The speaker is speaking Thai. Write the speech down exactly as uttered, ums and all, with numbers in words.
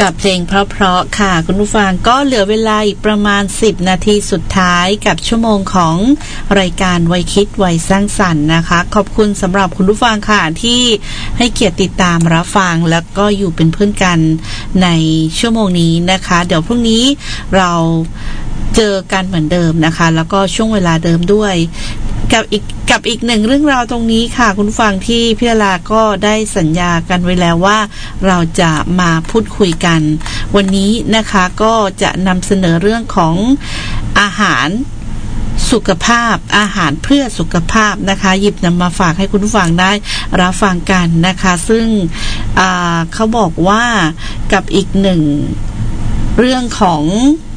กับเพลงเพราะๆค่ะคุณผู้ฟังก็เหลือเวลาอีกประมาณสิบนาทีสุดท้ายกับชั่วโมงของรายการวัยคิดวัยสร้างสรรค์นะคะขอบคุณสำหรับคุณผู้ฟังค่ะที่ให้เกียรติติดตามรับฟังแล้วก็อยู่เป็นเพื่อนกันในชั่วโมงนี้นะคะเดี๋ยวพรุ่งนี้เราเจอกันเหมือนเดิมนะคะแล้วก็ช่วงเวลาเดิมด้วยกับอีกกับอีกหนึ่งเรื่องราวตรงนี้ค่ะคุณฟังที่พี่ลาก็ได้สัญญากันไว้แล้วว่าเราจะมาพูดคุยกันวันนี้นะคะก็จะนำเสนอเรื่องของอาหารสุขภาพอาหารเพื่อสุขภาพนะคะหยิบนำมาฝากให้คุณผู้ฟังได้รับฟังกันนะคะซึ่งเขาบอกว่ากับอีกหนึ่งเรื่องของ